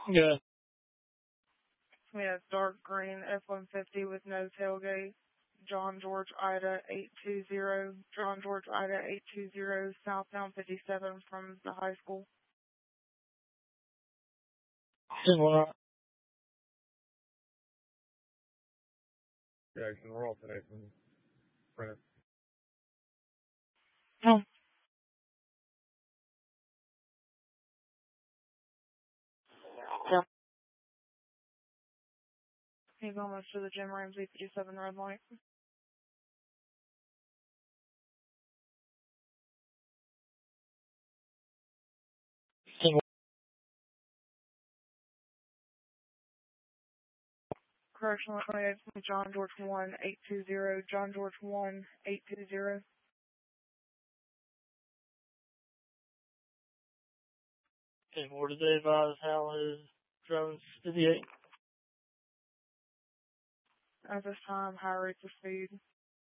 Yeah. We have dark green F-150 with no tailgate. John George Ida 820. John George Ida 820 southbound 57 from the high school. 10-1. Jackson, we're all today from Prentice. No. Yeah. He's almost to the Jim Ramsey 57 red light. Correctional 28 from John George 1 820. John George 1 820. And what did they advise how his drones deviate? At this time, high rates of speed.